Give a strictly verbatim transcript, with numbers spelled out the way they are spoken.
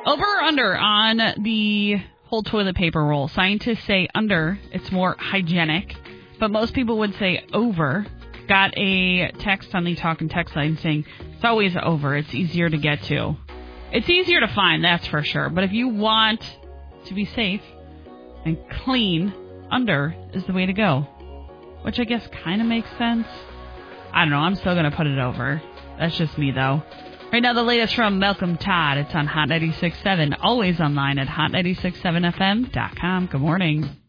Over or under on the whole toilet paper roll? Scientists say under. It's more hygienic. But most people would say over. Got a text on the Talk and Text line saying it's always over. It's easier to get to. It's easier to find, that's for sure. But if you want to be safe and clean, under is the way to go. Which I guess kind of makes sense. I don't know. I'm still going to put it over. That's just me, though. Right now, the latest from Malcolm Todd. It's on Hot ninety-six point seven. Always online at hot nine six seven f m dot com. Good morning.